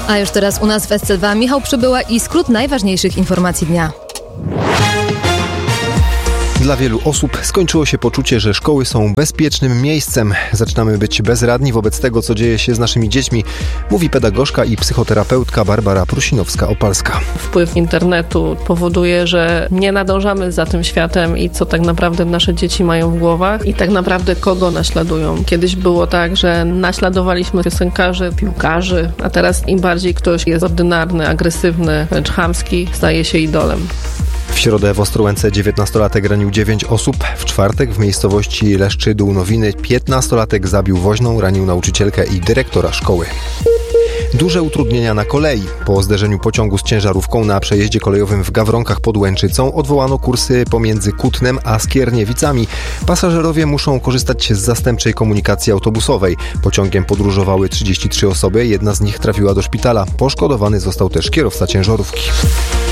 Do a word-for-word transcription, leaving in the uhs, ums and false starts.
A już teraz u nas w S C dwa Michał Przybyła i skrót najważniejszych informacji dnia. Dla wielu osób skończyło się poczucie, że szkoły są bezpiecznym miejscem. Zaczynamy być bezradni wobec tego, co dzieje się z naszymi dziećmi, mówi pedagogzka i psychoterapeutka Barbara Prusinowska-Opalska. Wpływ internetu powoduje, że nie nadążamy za tym światem i co tak naprawdę nasze dzieci mają w głowach i tak naprawdę kogo naśladują. Kiedyś było tak, że naśladowaliśmy piosenkarzy, piłkarzy, a teraz im bardziej ktoś jest ordynarny, agresywny, wręcz chamski, staje się idolem. W środę w Ostrołęce dziewiętnastolatek ranił dziewięć osób. W czwartek w miejscowości Leszczy Dół Nowiny piętnastolatek zabił woźną, ranił nauczycielkę i dyrektora szkoły. Duże utrudnienia na kolei. Po zderzeniu pociągu z ciężarówką na przejeździe kolejowym w Gawronkach pod Łęczycą odwołano kursy pomiędzy Kutnem a Skierniewicami. Pasażerowie muszą korzystać z zastępczej komunikacji autobusowej. Pociągiem podróżowały trzydzieści trzy osoby, jedna z nich trafiła do szpitala. Poszkodowany został też kierowca ciężarówki.